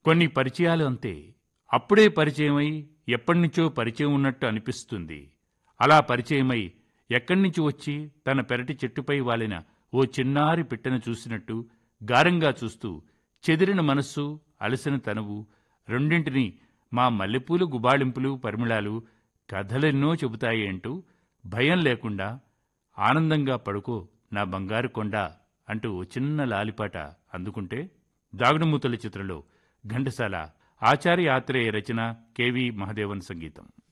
కొన్ని పరిచయాలు అంతే. అప్పుడే పరిచయమై ఎప్పటినుంచో పరిచయం ఉన్నట్టు అనిపిస్తుంది. అలా పరిచయమై ఎక్కడ్నుంచి వచ్చి తన పెరటి చెట్టుపై వాలిన ఓ చిన్నారి పిట్టను చూసినట్టు గారంగా చూస్తూ చెదిరిన మనస్సు, అలసిన తనువు రెండింటినీ మా మల్లెపూలు గుబాళింపులు పరిమళాలు కథలెన్నో చెబుతాయి అంటూ భయం లేకుండా ఆనందంగా పడుకో నా బంగారు కొండ అంటూ ఓ చిన్న లాలిపాట అందుకుంటే దాగుడుమూతల చిత్రంలో ఘంటసాల ఆచార్య ఆత్రేయ రచన, కెవి మహదేవన్ సంగీతం.